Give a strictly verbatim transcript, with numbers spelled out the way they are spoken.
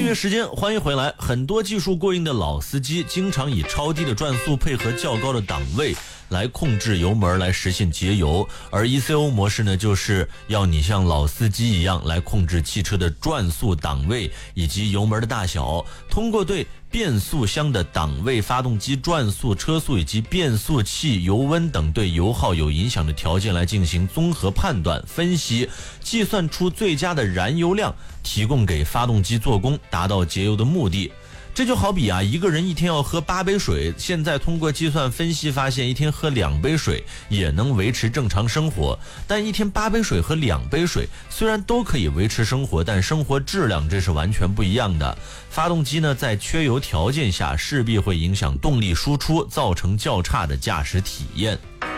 乐时间，欢迎回来。很多技术过硬的老司机经常以超低的转速配合较高的档位来控制油门，来实现节油。而 E C O 模式呢，就是要你像老司机一样来控制汽车的转速、档位以及油门的大小，通过对变速箱的档位、发动机转速、车速以及变速器油温等对油耗有影响的条件来进行综合判断分析，计算出最佳的燃油量，提供给发动机做工，达到节油的目的。这就好比啊，一个人一天要喝八杯水，现在通过计算分析发现，一天喝两杯水也能维持正常生活。但一天八杯水和两杯水虽然都可以维持生活，但生活质量这是完全不一样的。发动机呢，在缺油条件下势必会影响动力输出，造成较差的驾驶体验。